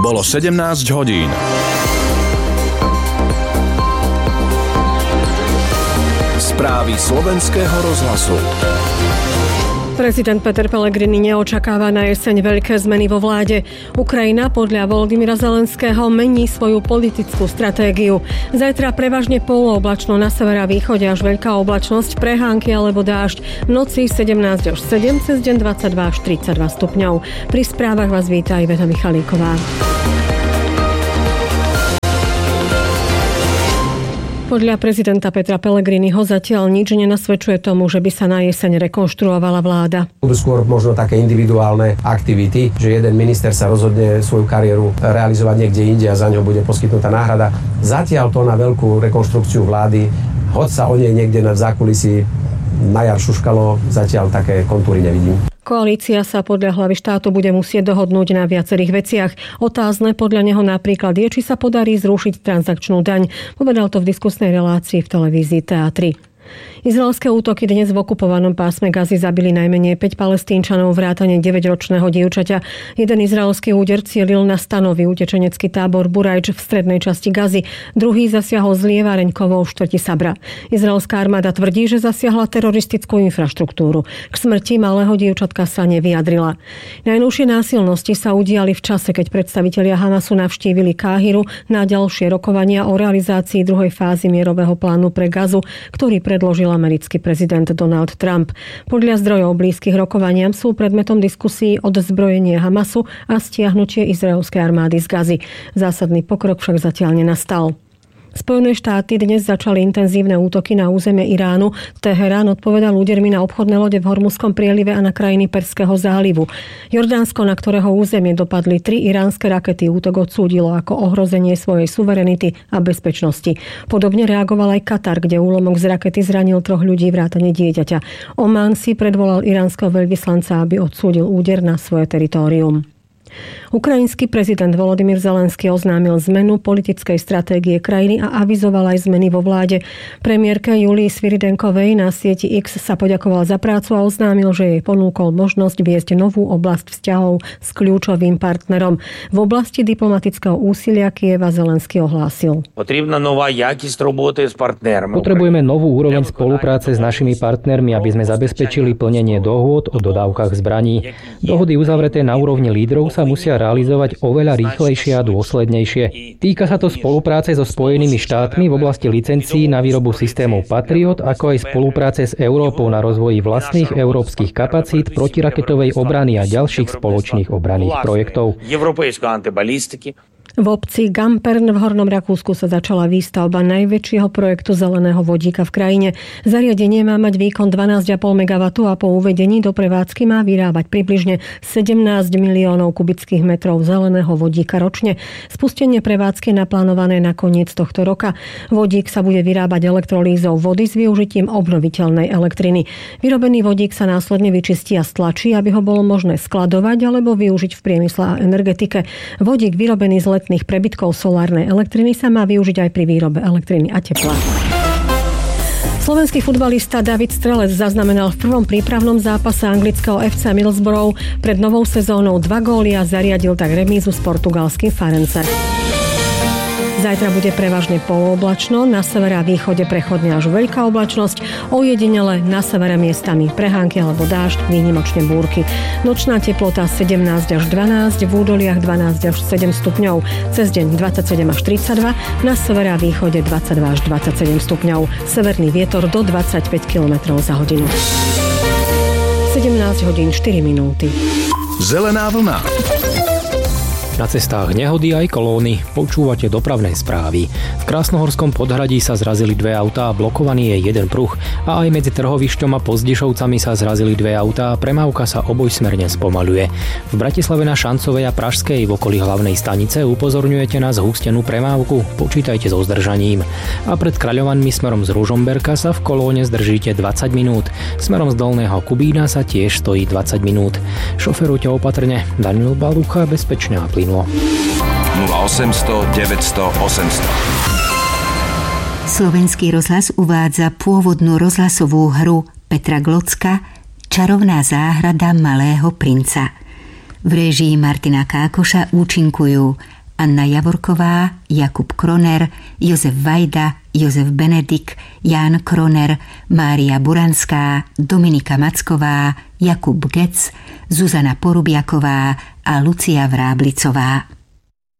Bolo 17 hodín. Správy slovenského rozhlasu. Prezident Peter Pellegrini neočakáva na jeseň veľké zmeny vo vláde. Ukrajina podľa Volodymyra Zelenského mení svoju politickú stratégiu. Zajtra prevažne polooblačno na severe a východe až veľká oblačnosť, prehánky alebo dážď. V noci 17 až 7, cez deň 22 až 32 stupňov. Pri správach vás víta Iveta Michalíková. Podľa prezidenta Petra Pellegriniho zatiaľ nič nenasvedčuje tomu, že by sa na jeseň rekonštruovala vláda. Budú skôr možno také individuálne aktivity, že jeden minister sa rozhodne svoju kariéru realizovať niekde inde a za ňou bude poskytnutá náhrada. Zatiaľ to na veľkú rekonštrukciu vlády, hoď sa o nej niekde v zákulisí na jar šuškalo, zatiaľ také kontúry nevidím. Koalícia sa podľa hlavy štátu bude musieť dohodnúť na viacerých veciach. Otázne podľa neho napríklad je, či sa podarí zrušiť transakčnú daň. Povedal to v diskusnej relácii v televízii TA3. Izraelské útoky dnes v okupovanom pásme Gazy zabili najmenej 5 Palestínčanov vrátane 9-ročného dievčaťa. Jeden izraelský úder cielil na stanový utečenecký tábor Burajč v strednej časti Gazy. Druhý zasiahol z lievareňkovou štvrti Sabra. Izraelská armáda tvrdí, že zasiahla teroristickú infraštruktúru. K smrti malého dievčatka sa nevyjadrila. Najnovšie násilnosti sa udiali v čase, keď predstavitelia Hamasu navštívili Káhiru na ďalšie rokovania o realizácii druhej fázy mierového plánu pre Gazu, ktorý predložil americký prezident Donald Trump. Podľa zdrojov blízkych rokovaniam sú predmetom diskusí odzbrojenie Hamasu a stiahnutie izraelskej armády z Gazy. Zásadný pokrok však zatiaľ nenastal. Spojené štáty dnes začali intenzívne útoky na územie Iránu. Teherán odpovedal údermi na obchodné lode v Hormuzskom prielive a na krajiny Perského zálivu. Jordánsko, na ktorého územie dopadli 3 iránske rakety, útok odsúdilo ako ohrozenie svojej suverenity a bezpečnosti. Podobne reagoval aj Katar, kde úlomok z rakety zranil 3 ľudí vrátane dieťaťa. Omán si predvolal iránskeho veľvyslanca, aby odsúdil úder na svoje teritórium. Ukrajinský prezident Volodymyr Zelenský oznámil zmenu politickej stratégie krajiny a avizoval aj zmeny vo vláde. Premiérke Julii Sviridenkovej na sieti X sa poďakoval za prácu a oznámil, že jej ponúkol možnosť viesť novú oblasť vzťahov s kľúčovým partnerom. V oblasti diplomatického úsilia Kyjeva Zelenský ohlásil. Potrebujeme novú úroveň spolupráce s našimi partnermi, aby sme zabezpečili plnenie dohôd o dodávkach zbraní. Dohody uzavreté na úrovni lídrov sa musia realizovať oveľa rýchlejšie a dôslednejšie. Týka sa to spolupráce so Spojenými štátmi v oblasti licencií na výrobu systémov Patriot, ako aj spolupráce s Európou na rozvoji vlastných európskych kapacít protiraketovej obrany a ďalších spoločných obranných projektov. V obci Gampern v Hornom Rakúsku sa začala výstavba najväčšieho projektu zeleného vodíka v krajine. Zariadenie má mať výkon 12,5 MW a po uvedení do prevádzky má vyrábať približne 17 miliónov kubických metrov zeleného vodíka ročne. Spustenie prevádzky je naplánované na koniec tohto roka. Vodík sa bude vyrábať elektrolýzou vody s využitím obnoviteľnej elektriny. Vyrobený vodík sa následne vyčistí a stlačí, aby ho bolo možné skladovať alebo využiť v priemysle a energetike. Vodík vyrobený z letných prebytkov solárnej elektriny sa má využiť aj pri výrobe elektriny a tepla. Slovenský futbalista David Strelec zaznamenal v prvom prípravnom zápase anglického FC Middlesbrough pred novou sezónou 2 góly a zariadil tak remízu s portugalským Farense. Zajtra bude prevažne polooblačno, na severe a východe prechodne až veľká oblačnosť, ojedinele na severe miestami prehánky alebo dážď, výnimočne búrky. Nočná teplota 17 až 12, v údoliach 12 až 7 stupňov, cez deň 27 až 32, na severe a východe 22 až 27 stupňov, severný vietor do 25 km za hodinu. 17 hodín 4 minúty. Zelená vlna. Na cestách nehody aj kolóny. Počúvate dopravné správy. V Krásnohorskom podhradí sa zrazili 2 autá a blokovaný je jeden pruh. A aj medzi Trhovišťom a Pozdišovcami sa zrazili 2 autá a premávka sa obojsmerne spomaľuje. V Bratislave na Šancovej a Pražskej v okolí hlavnej stanice upozorňujete na zhustenú premávku. Počítajte so zdržaním. A pred Kráľovanmi smerom z Ružomberka sa v kolóne zdržíte 20 minút. Smerom z Dolného Kubína sa tiež stojí 20 minút. Šoferujte opatrne. Daniel Balucha, bezpečne a plynulo. 0800 900 800. Slovenský rozhlas uvádza pôvodnú rozhlasovú hru Petra Glocka Čarovná záhrada malého princa. V réžii Martina Kákoša účinkujú Anna Javorková, Jakub Kroner, Jozef Vajda, Jozef Benedik, Ján Kroner, Mária Buranská, Dominika Macková, Jakub Gec, Zuzana Porubiaková a Lucia Vráblicová.